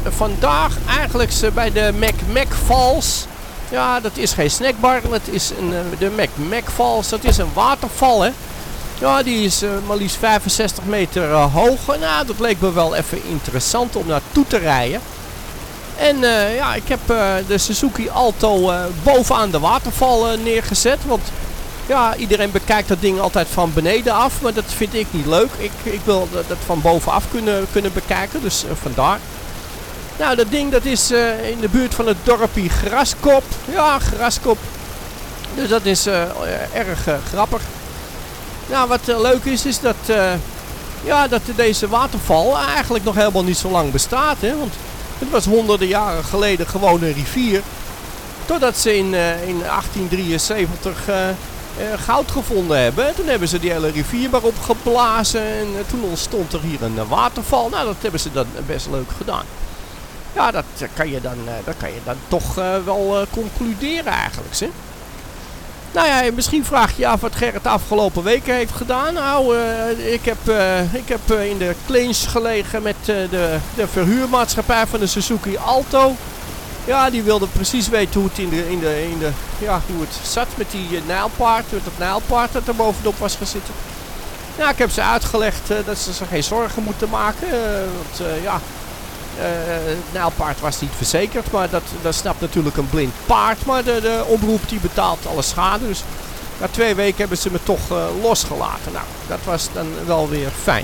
vandaag eigenlijk bij de Mac Falls. Ja, dat is geen snackbar, het is de Mac Falls. Dat is een waterval, hè. Ja, die is maar liefst 65 meter hoog. Nou, dat leek me wel even interessant om naartoe te rijden. En ja, ik heb de Suzuki Alto bovenaan de waterval neergezet. Want ja, iedereen bekijkt dat ding altijd van beneden af. Maar dat vind ik niet leuk. Ik wil dat van bovenaf kunnen bekijken. Dus vandaar. Nou, dat ding dat is in de buurt van het dorpje Graskop. Ja, Graskop. Dus dat is erg grappig. Nou, wat leuk is dat, ja, dat deze waterval eigenlijk nog helemaal niet zo lang bestaat. Hè? Want het was honderden jaren geleden gewoon een rivier. Totdat ze in 1873 goud gevonden hebben. En toen hebben ze die hele rivier maar opgeblazen. En toen ontstond er hier een waterval. Nou, dat hebben ze dan best leuk gedaan. Ja, dat kan je dan toch wel concluderen eigenlijk. Hè? Nou ja, misschien vraag je je af wat Gerrit de afgelopen weken heeft gedaan. Nou, ik heb in de clinch gelegen met de verhuurmaatschappij van de Suzuki Alto. Ja, die wilde precies weten hoe het hoe het zat met die nijlpaard, met dat nijlpaard dat er bovenop was gezeten. Nou, ik heb ze uitgelegd dat ze zich geen zorgen moeten maken, want ja, het nijlpaard was niet verzekerd, maar dat snapt natuurlijk een blind paard. Maar de omroep die betaalt alle schade. Dus na 2 weken hebben ze me toch losgelaten. Nou, dat was dan wel weer fijn.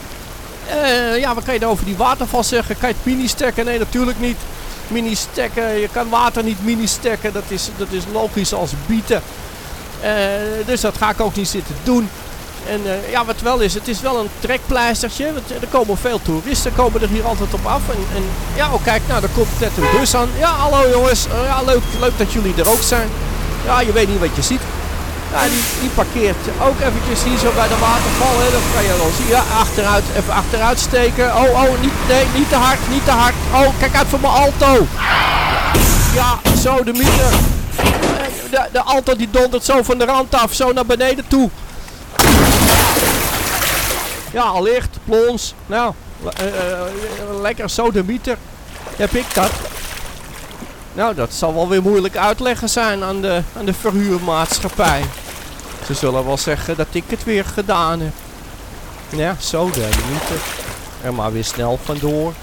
Ja, wat kan je dan over die waterval zeggen? Kan je het mini-stacken? Nee, natuurlijk niet. Mini-stacken, je kan water niet mini-stacken. Dat is logisch als bieten. Dus dat ga ik ook niet zitten doen. En ja, wat wel is, het is wel een trekpleistertje. Want er komen veel toeristen komen er hier altijd op af. En ja, oh kijk, nou, er komt net een bus aan. Ja, hallo jongens. Ja, leuk dat jullie er ook zijn. Ja, je weet niet wat je ziet. Ja, die parkeert ook eventjes hier zo bij de waterval. Hè. Dat kan je wel zien. Ja, achteruit, even achteruit steken. Oh, niet te hard, niet te hard. Oh, kijk uit voor mijn Alto. Ja, zo de mieter. De Alto die dondert zo van de rand af, zo naar beneden toe. Ja, allicht, plons. Nou, lekker sodemieter. Heb ik dat. Nou, dat zal wel weer moeilijk uitleggen zijn aan de verhuurmaatschappij. Ze zullen wel zeggen dat ik het weer gedaan heb. Ja, sodemieter. Er maar weer snel vandoor.